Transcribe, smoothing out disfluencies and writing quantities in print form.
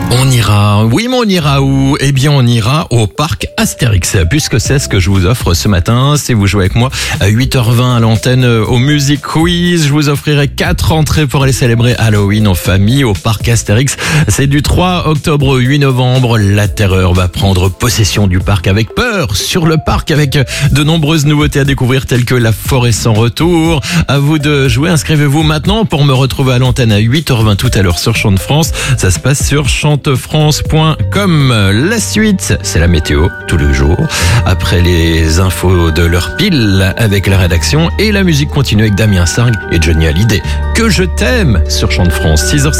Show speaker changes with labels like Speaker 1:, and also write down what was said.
Speaker 1: On ira, oui mais on ira où? Eh bien on ira au parc Astérix, puisque c'est ce que je vous offre ce matin. Si vous jouez avec moi à 8h20 à l'antenne au Music Quiz, je vous offrirai 4 entrées pour aller célébrer Halloween en famille au parc Astérix. C'est du 3 octobre au 8 novembre. La terreur va prendre possession du parc avec peur sur le parc, avec de nombreuses nouveautés à découvrir telles que la forêt sans retour. À vous de jouer, inscrivez-vous maintenant pour me retrouver à l'antenne à 8h20 tout à l'heure sur Chant de France. Ça se passe sur chantefrance.com. La suite, c'est la météo tous les jours. Après les infos de l'heure pile avec la rédaction, et la musique continue avec Damien Sargue et Johnny Hallyday. Que je t'aime sur Chant de France. 6h